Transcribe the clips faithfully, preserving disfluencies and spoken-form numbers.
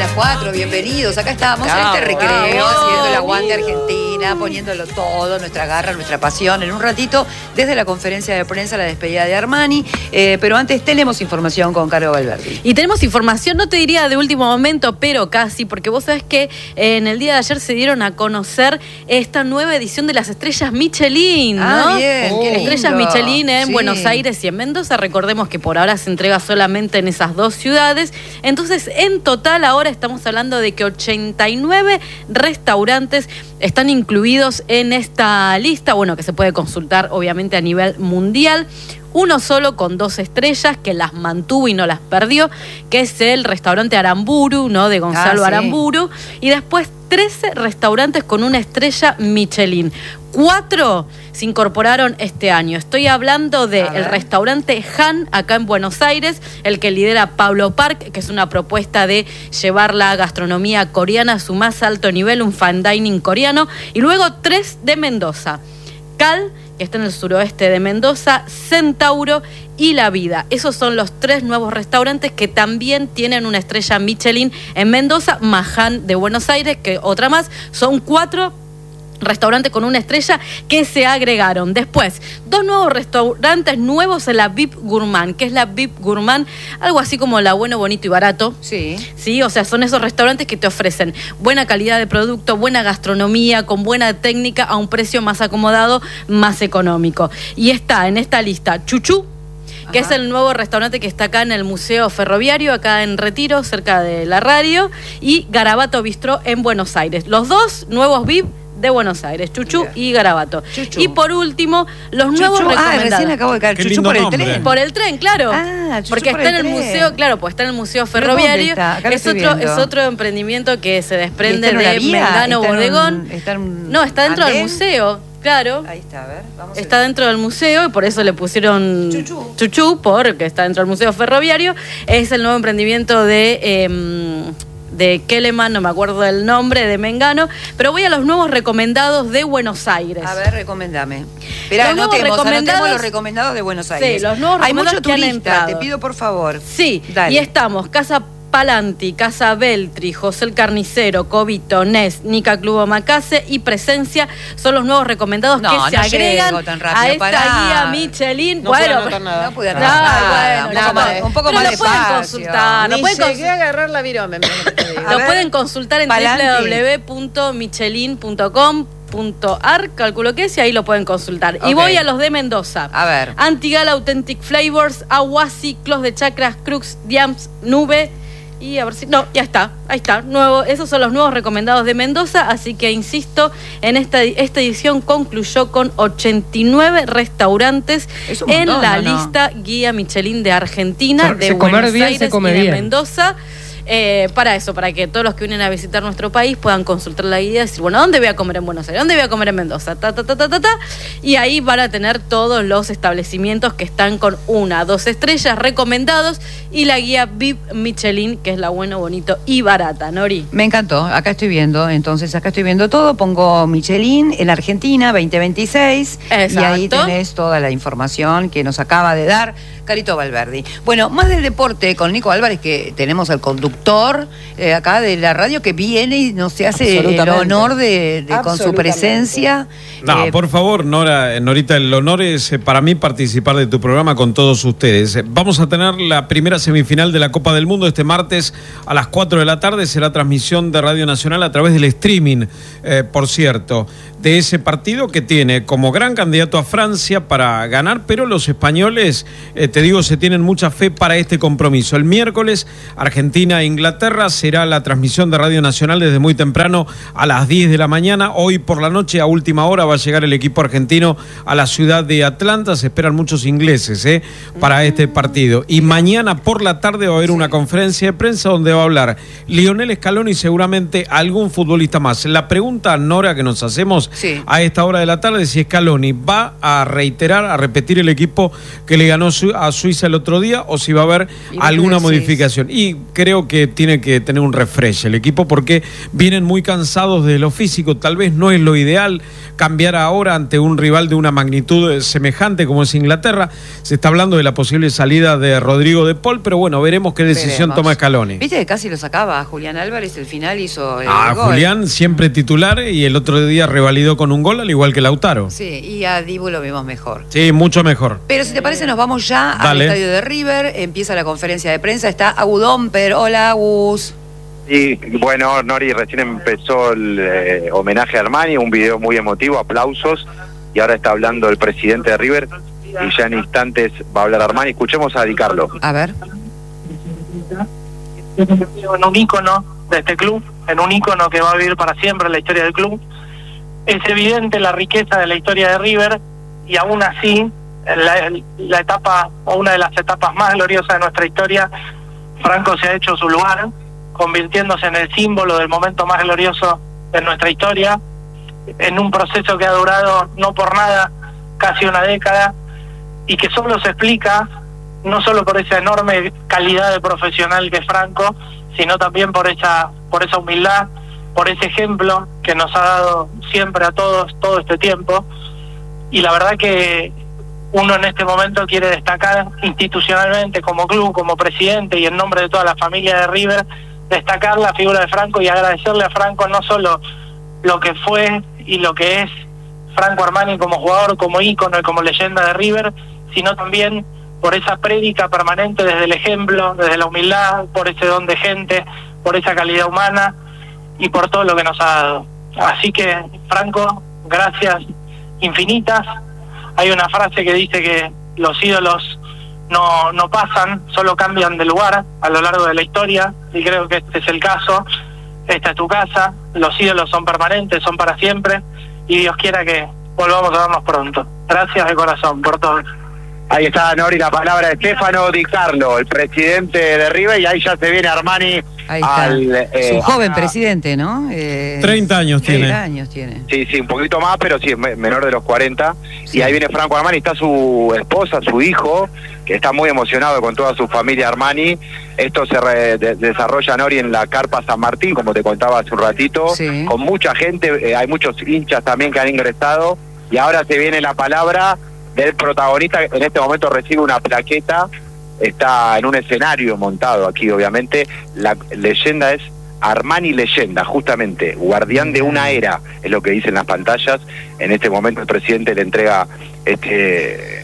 cuatro, bienvenidos. Acá estábamos Bravo, en este recreo, bravo, haciendo el bravo. aguante Argentina, poniéndolo todo, nuestra garra, nuestra pasión. En un ratito, desde la conferencia de prensa, la despedida de Armani. Eh, pero antes tenemos información con Caro Valverde. Y tenemos información, no te diría de último momento, pero casi, porque vos sabés que en el día de ayer se dieron a conocer esta nueva edición de las estrellas Michelin, ¿no? Ah, bien, oh. qué lindo. Estrellas Michelin en Sí. Buenos Aires y en Mendoza. Recordemos que por ahora se entrega solamente en esas dos ciudades. Entonces, en total, ahora estamos hablando de que ochenta y nueve restaurantes están incluidos en esta lista, bueno, que se puede consultar obviamente a nivel mundial. Uno solo con dos estrellas que las mantuvo y no las perdió, que es el restaurante Aramburu, ¿no? De Gonzalo Ah, sí. Aramburu. Y después trece restaurantes con una estrella Michelin. Cuatro se incorporaron este año. Estoy hablando del restaurante Han, acá en Buenos Aires, el que lidera Pablo Park, que es una propuesta de llevar la gastronomía coreana a su más alto nivel, un fine dining coreano. Y luego tres de Mendoza. Cal, que está en el suroeste de Mendoza, Centauro y La Vida. Esos son los tres nuevos restaurantes que también tienen una estrella Michelin en Mendoza, Mahan de Buenos Aires, que otra más. Son cuatro restaurantes con una estrella que se agregaron. Después, dos nuevos restaurantes nuevos en la V I P Gourmand, que es la V I P Gourmand, algo así como la Bueno, Bonito y Barato. Sí. Sí, o sea, son esos restaurantes que te ofrecen buena calidad de producto, buena gastronomía, con buena técnica, a un precio más acomodado, más económico. Y está en esta lista Chuchú, que Ajá. es el nuevo restaurante que está acá en el Museo Ferroviario, acá en Retiro, cerca de la radio, y Garabato Bistró en Buenos Aires. Los dos nuevos V I P de Buenos Aires, Chuchú yeah. y Garabato. Chuchú. Y por último, los Chuchú. nuevos recomendados. Ah, recién acabo de caer. Qué Chuchú por el nombre. tren. Por el tren, claro. Ah, Chuchú porque por está el en el tren. museo, claro, pues está en el Museo ¿Pero Ferroviario. dónde está? Acá lo Es estoy otro, viendo. es otro emprendimiento que se desprende ¿Y está en una de vía? Mengano ¿Está en Bodegón. un- está en un No, está dentro del andén? museo, claro. Ahí está, a ver. Vamos a Está ver. dentro del museo y por eso le pusieron Chuchú. Chuchú, porque está dentro del Museo Ferroviario. Es el nuevo emprendimiento de, eh, de Keleman, no me acuerdo del nombre, de Mengano. Pero voy a los nuevos recomendados de Buenos Aires. A ver, recomendame. Esperá, Los nuevos anotemos, recomendados- anotemos los recomendados de Buenos Aires. Sí, los nuevos Hay mucho recomendados que han turista, entrado. te pido por favor. Sí, Dale. y estamos, Casa Palanti, Casa Beltri, José el Carnicero, Covito, Nes, Nica Club Omakase y Presencia son los nuevos recomendados No, que no se agregan llego tan rápido, a esta pará. guía Michelin. No bueno, puedo anotar nada. No pude No, anotar nada, bueno, un no, poco no, más, un poco pero más lo pueden despacio. consultar, lo Ni pueden llegué consultar. a agarrar la virome. mira lo que te digo. A Lo ver, pueden consultar en Palanti. w w w punto michelin punto com punto a r, calculo que es, y ahí lo pueden consultar. Y Ok. voy a los de Mendoza. A ver. Antigal Authentic Flavors, Aguasi, Clos de Chacras, Crux, Diams, Nube. Y a ver si... No, ya está, ahí está. Nuevo, esos son los nuevos recomendados de Mendoza, así que insisto, en esta, esta edición concluyó con ochenta y nueve restaurantes Es un en montón, la ¿no? no? lista Guía Michelin de Argentina, Se- de se comer Buenos bien, Aires se come y de bien. Mendoza. Eh, para eso, para que todos los que vienen a visitar nuestro país puedan consultar la guía y decir, bueno, ¿dónde voy a comer en Buenos Aires? ¿Dónde voy a comer en Mendoza? Ta, ta, ta, ta, ta, ta. Y ahí van a tener todos los establecimientos que están con una, dos estrellas recomendados y la guía V I P Michelin, que es la bueno, bonito y barata, Nori. Me encantó, acá estoy viendo, entonces acá estoy viendo todo, pongo Michelin en Argentina veinte veintiséis y ahí Exacto. tenés toda la información que nos acaba de dar Carito Valverde. Bueno, más del deporte con Nico Álvarez, que tenemos al conductor eh, acá de la radio que viene y nos hace el Absolutamente. honor de, de con su Absolutamente. presencia. No, Eh, por favor, Nora, Norita, el honor es eh, para mí participar de tu programa con todos ustedes. Eh, Vamos a tener la primera semifinal de la Copa del Mundo este martes a las cuatro de la tarde. Será transmisión de Radio Nacional a través del streaming, eh, por cierto, de ese partido que tiene como gran candidato a Francia para ganar, pero los españoles, eh, te digo, se tienen mucha fe para este compromiso. El miércoles, Argentina e Inglaterra, será la transmisión de Radio Nacional desde muy temprano a las diez de la mañana. Hoy por la noche, a última hora, va a llegar el equipo argentino a la ciudad de Atlanta. Se esperan muchos ingleses eh, para este partido. Y mañana por la tarde va a haber una conferencia de prensa donde va a hablar Lionel Scaloni y seguramente algún futbolista más. La pregunta, Nora, que nos hacemos sí. a esta hora de la tarde si Scaloni va a reiterar, a repetir el equipo que le ganó a Suiza el otro día o si va a haber alguna modificación. Y creo que tiene que tener un refresh el equipo porque vienen muy cansados de lo físico. Tal vez no es lo ideal cambiar ahora ante un rival de una magnitud semejante como es Inglaterra. Se está hablando de la posible salida de Rodrigo de Paul, pero bueno, veremos qué decisión veremos. toma Scaloni. Viste que casi lo sacaba Julián Álvarez, el final hizo el Ah, gol. Julián siempre titular y el otro día revalidó con un gol al igual que Lautaro. Sí, y a Dibu lo vimos mejor. Sí, mucho mejor. Pero si te parece nos vamos ya Dale. al estadio de River, empieza la conferencia de prensa, está Agudómper. Hola, Agus. Y bueno, Nori, recién empezó el eh, homenaje a Armani, un video muy emotivo, aplausos, y ahora está hablando el presidente de River, y ya en instantes va a hablar Armani. Escuchemos a Di Carlo. A ver. En un ícono de este club, en un ícono que va a vivir para siempre en la historia del club. Es evidente la riqueza de la historia de River, y aún así, la, la etapa, o una de las etapas más gloriosas de nuestra historia, Franco se ha hecho su lugar, convirtiéndose en el símbolo del momento más glorioso de nuestra historia, en un proceso que ha durado no por nada casi una década, y que solo se explica no solo por esa enorme calidad de profesional que es Franco, sino también por esa por esa humildad, por ese ejemplo que nos ha dado siempre a todos todo este tiempo. Y la verdad que uno en este momento quiere destacar institucionalmente, como club, como presidente y en nombre de toda la familia de River, destacar la figura de Franco y agradecerle a Franco no solo lo que fue y lo que es Franco Armani como jugador, como ícono y como leyenda de River, sino también por esa prédica permanente desde el ejemplo, desde la humildad, por ese don de gente, por esa calidad humana y por todo lo que nos ha dado. Así que, Franco, gracias infinitas. Hay una frase que dice que los ídolos no, no pasan, solo cambian de lugar a lo largo de la historia, y creo que este es el caso. Esta es tu casa, los ídolos son permanentes, son para siempre, y Dios quiera que volvamos a vernos pronto. Gracias de corazón por todo. Ahí está, Nori, la palabra de Stefano Di Carlo, el presidente de River, y ahí ya se viene Armani. Ahí está. Al, eh, es un joven a, presidente, ¿no? Eh, treinta años tiene. treinta años tiene. Sí, sí, un poquito más, pero sí, es menor de los cuarenta. Sí. Y ahí viene Franco Armani, está su esposa, su hijo, que está muy emocionado con toda su familia Armani. Esto se re, de, desarrolla, Nori, en la Carpa San Martín, como te contaba hace un ratito, Sí. con mucha gente, eh, hay muchos hinchas también que han ingresado, y ahora se viene la palabra del protagonista, que en este momento recibe una plaqueta, está en un escenario montado aquí, obviamente. La leyenda es Armani Leyenda, justamente, guardián de una era, es lo que dicen las pantallas. En este momento el presidente le entrega este...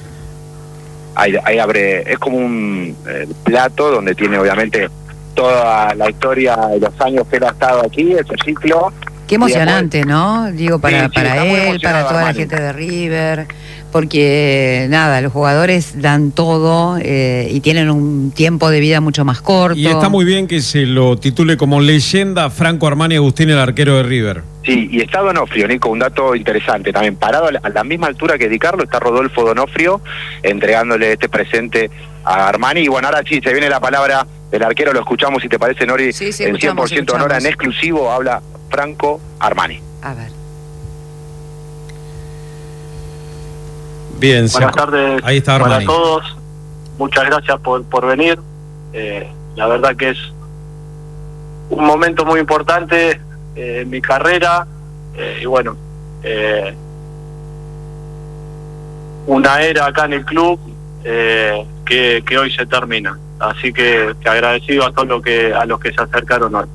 Ahí, ahí abre, es como un eh, plato donde tiene obviamente toda la historia de los años que él ha estado aquí, ese ciclo. Qué emocionante, ¿no? Digo, para, Sí, sí, para está muy él, para emocionado, toda la Armani. gente de River, porque nada, los jugadores dan todo eh, y tienen un tiempo de vida mucho más corto. Y está muy bien que se lo titule como leyenda Franco Armani Agustín, el arquero de River. Sí, y está Donofrio, Nico, un dato interesante también. Parado a la, a la misma altura que Di Carlo está Rodolfo Donofrio, entregándole este presente a Armani. Y bueno, ahora sí, se viene la palabra del arquero, lo escuchamos, si te parece, Nori, Sí, sí, en escuchamos, cien por ciento honor, en escuchamos. exclusivo, habla Franco Armani. A ver. Bien, Buenas se- tardes ahí está para Armani. todos. Muchas gracias por, por venir. Eh, la verdad que es un momento muy importante eh, en mi carrera. Eh, y bueno, eh, una era acá en el club eh, que, que hoy se termina. Así que, que agradecido a todos los que, a los que se acercaron hoy.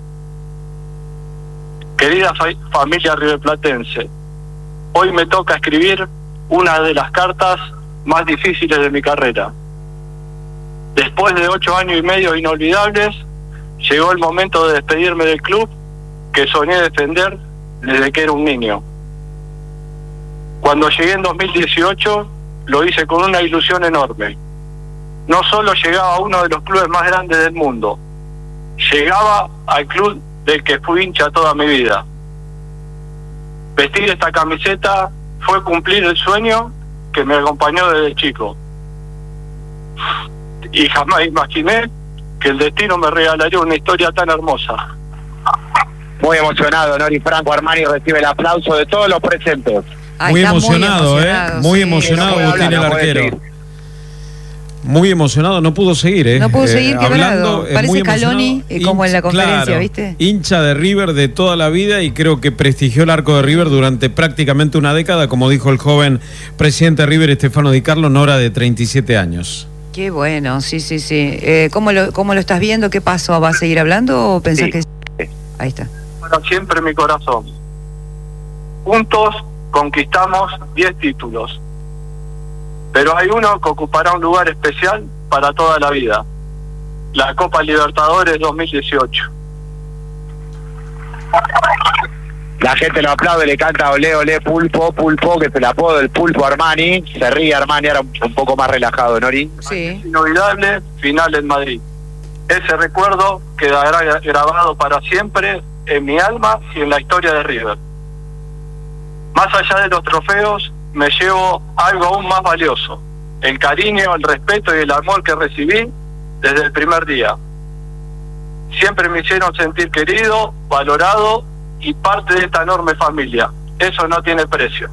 Querida fa- familia riverplatense, hoy me toca escribir una de las cartas más difíciles de mi carrera. Después de ocho años y medio inolvidables, llegó el momento de despedirme del club que soñé defender desde que era un niño. Cuando llegué en dos mil dieciocho, lo hice con una ilusión enorme. No solo llegaba a uno de los clubes más grandes del mundo, llegaba al club del que fui hincha toda mi vida. Vestir esta camiseta fue cumplir el sueño que me acompañó desde chico. Y jamás imaginé que el destino me regalaría una historia tan hermosa. Muy emocionado, Nori Franco Armani recibe el aplauso de todos los presentes. Ay, muy, está emocionado, muy ¿eh? emocionado, Muy sí. emocionado, No puede Agustín, hablar, el no puede arquero. seguir. Muy emocionado, no pudo seguir, ¿eh? No pudo Eh, seguir quebrado. hablando, eh, Parece muy Scaloni, emocionado. eh, como en la Hincha- conferencia, claro, ¿viste? Hincha de River de toda la vida y creo que prestigió el arco de River durante prácticamente una década, como dijo el joven presidente de River, Estefano Di Carlo, Nora, de treinta y siete años. Qué bueno, sí, sí, sí. Eh, ¿cómo, lo, ¿Cómo lo estás viendo? ¿Qué pasó? ¿Va a seguir hablando o pensás Sí. que...? Ahí está. Para siempre mi corazón. Juntos conquistamos diez títulos, pero hay uno que ocupará un lugar especial para toda la vida: la Copa Libertadores dos mil dieciocho. La gente lo aplaude, le canta olé, olé, pulpo, pulpo, que es el apodo del pulpo Armani. Se ríe Armani, ahora un, un poco más relajado, Nori. Sí. Inolvidable final en Madrid. Ese recuerdo quedará grabado para siempre en mi alma y en la historia de River. Más allá de los trofeos, me llevo algo aún más valioso: el cariño, el respeto y el amor que recibí desde el primer día. Siempre me hicieron sentir querido, valorado y parte de esta enorme familia. Eso no tiene precio.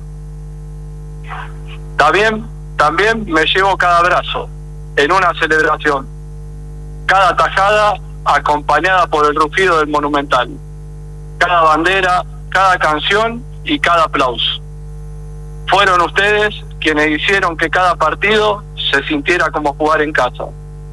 También, también me llevo cada abrazo en una celebración, cada tajada acompañada por el rugido del Monumental, cada bandera, cada canción y cada aplauso. Fueron ustedes quienes hicieron que cada partido se sintiera como jugar en casa.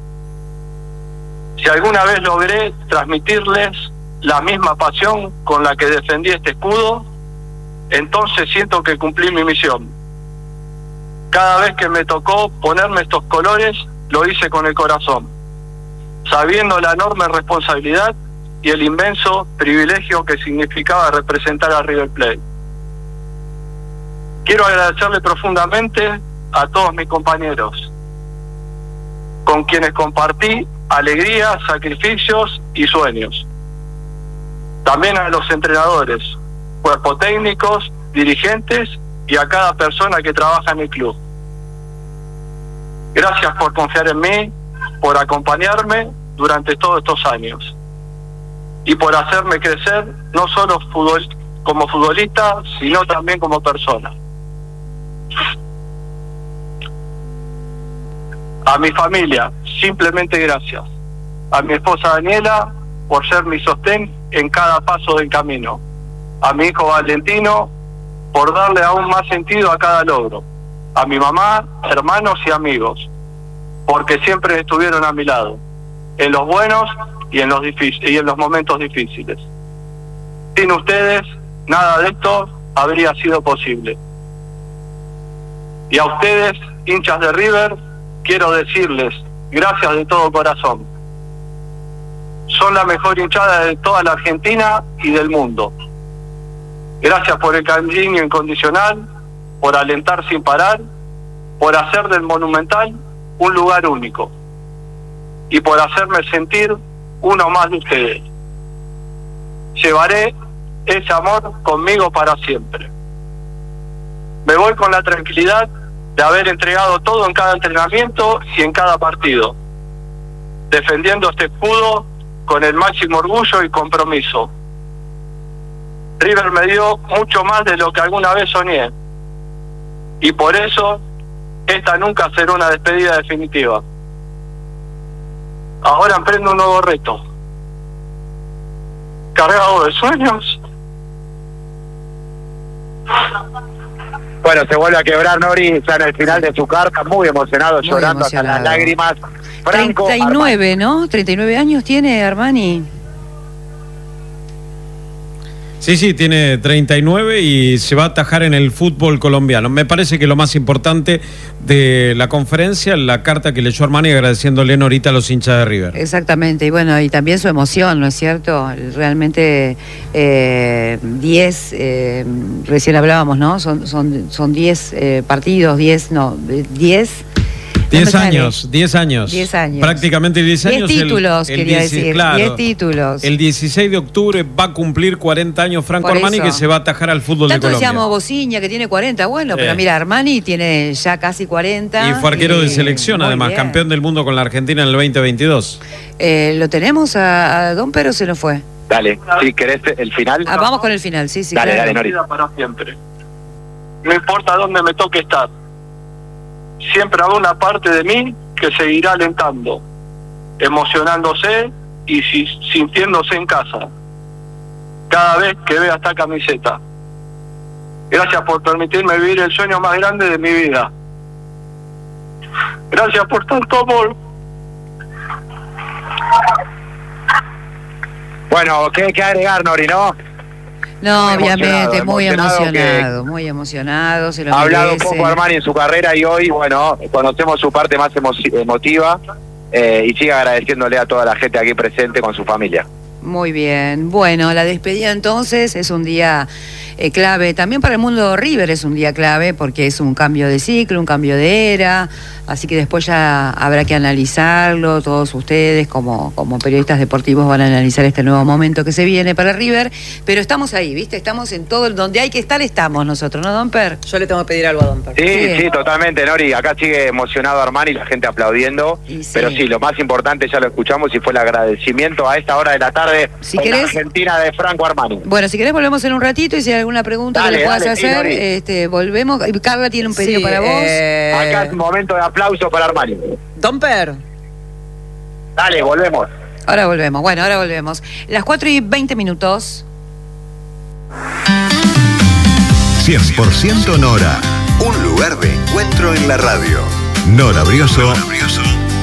Si alguna vez logré transmitirles la misma pasión con la que defendí este escudo, entonces siento que cumplí mi misión. Cada vez que me tocó ponerme estos colores, lo hice con el corazón, sabiendo la enorme responsabilidad y el inmenso privilegio que significaba representar a River Plate. Quiero agradecerle profundamente a todos mis compañeros, con quienes compartí alegrías, sacrificios y sueños. También a los entrenadores, cuerpo técnicos, dirigentes y a cada persona que trabaja en el club. Gracias por confiar en mí, por acompañarme durante todos estos años y por hacerme crecer no solo fútbol, como futbolista, sino también como persona. A mi familia, simplemente gracias. A mi esposa Daniela, por ser mi sostén en cada paso del camino. A mi hijo Valentino, por darle aún más sentido a cada logro. A mi mamá, hermanos y amigos, porque siempre estuvieron a mi lado, en los buenos y en los difíciles, y en los momentos difíciles. Sin ustedes, nada de esto habría sido posible. Y a ustedes, hinchas de River, quiero decirles gracias de todo corazón. Son la mejor hinchada de toda la Argentina y del mundo. Gracias por el cariño incondicional, por alentar sin parar, por hacer del Monumental un lugar único y por hacerme sentir uno más de ustedes. Llevaré ese amor conmigo para siempre. Me voy con la tranquilidad de haber entregado todo en cada entrenamiento y en cada partido, defendiendo este escudo con el máximo orgullo y compromiso. River me dio mucho más de lo que alguna vez soñé, y por eso esta nunca será una despedida definitiva. Ahora emprendo un nuevo reto, cargado de sueños. Bueno, se vuelve a quebrar Nori, ya en el final de su carta, muy emocionado, Muy llorando emocionado. hasta las lágrimas. Franco treinta y nueve, ¿no? treinta y nueve años tiene Armani. Sí, sí, tiene treinta y nueve y se va a atajar en el fútbol colombiano. Me parece que lo más importante de la conferencia, la carta que leyó Armani agradeciéndole ahorita a los hinchas de River. Exactamente, y bueno, y también su emoción, ¿no es cierto? Realmente eh, diez, eh, recién hablábamos, ¿no? Son son son diez eh, partidos, diez, no, diez. Diez años, diez años. Diez años. Prácticamente diez años. Diez títulos, el, el quería diez, decir. Claro, Diez títulos. El dieciséis de octubre va a cumplir cuarenta años Franco Por Armani, eso. que se va a atajar al fútbol Tanto de Colombia. decíamos Bociña, que tiene cuarenta, bueno, Eh. pero mira, Armani tiene ya casi cuarenta. Y fue arquero y- de selección, muy además, bien. campeón del mundo con la Argentina en el veinte veintidós. Eh, ¿Lo tenemos a, a Don Pero se nos fue? Dale, si querés el final. Ah, vamos con el final, sí, sí. Dale, claro. dale, Nori. Para siempre. No importa dónde me toque estar. Siempre habrá una parte de mí que seguirá alentando, emocionándose y si, sintiéndose en casa. Cada vez que vea esta camiseta. Gracias por permitirme vivir el sueño más grande de mi vida. Gracias por tanto amor. Bueno, ¿qué, qué agregar, Nori, no? No, Muy obviamente, emocionado, muy emocionado emocionado, muy emocionado, se lo Ha hablado merece. poco Armani en su carrera y hoy, bueno, conocemos su parte más emo emotiva eh, y sigue agradeciéndole a toda la gente aquí presente con su familia. Muy bien. Bueno, la despedida entonces es un día eh, clave. También para el mundo River es un día clave porque es un cambio de ciclo, un cambio de era. Así que después ya habrá que analizarlo. Todos ustedes como, como periodistas deportivos van a analizar este nuevo momento que se viene para River. Pero estamos ahí, ¿viste? Estamos en todo, el donde hay que estar estamos nosotros, ¿no, Don Per? Yo le tengo que pedir algo a Don Per. Sí, Sí. sí, totalmente, Nori. Acá sigue emocionado Armani, la gente aplaudiendo. Y sí. Pero sí, lo más importante ya lo escuchamos y fue el agradecimiento a esta hora de la tarde Si en querés- la Argentina de Franco Armani. Bueno, si querés volvemos en un ratito y si hay alguna pregunta Dale, que le puedas dale, sí, hacer, Nori. este, volvemos. Y Carla tiene un pedido Sí, para vos. eh, Acá es un momento de aplauso para Armani. Don Per. Dale, volvemos. Ahora volvemos, bueno, ahora volvemos. Las cuatro y veinte minutos. cien por ciento Nora. Un lugar de encuentro en la radio. Nora Brioso